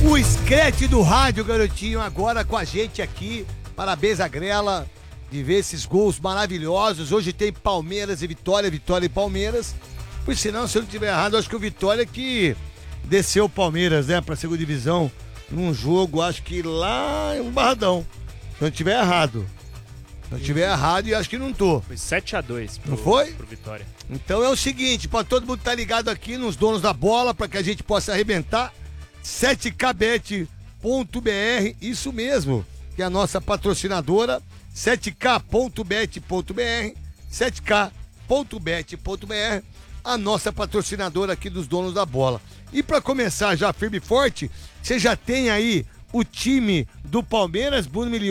O escrete do rádio, garotinho, agora com a gente aqui. Parabéns a Grela de ver esses gols maravilhosos. Hoje tem Palmeiras e Vitória, Vitória e Palmeiras. Por sinal, se eu não estiver errado, acho que o Vitória que desceu o Palmeiras, né, pra segunda divisão num jogo, acho que lá em Barradão. Se eu não estiver errado. Se eu estiver errado, e acho que não tô. Foi 7-2 Não foi? Pro Vitória. Então é o seguinte, pra todo mundo estar ligado aqui nos donos da bola, pra que a gente possa arrebentar, 7kbet.br, isso mesmo, que é a nossa patrocinadora, 7k.bet.br, 7k.bet.br, a nossa patrocinadora aqui dos donos da bola. E pra começar já firme e forte, você já tem aí o time do Palmeiras, Bruno Milhões.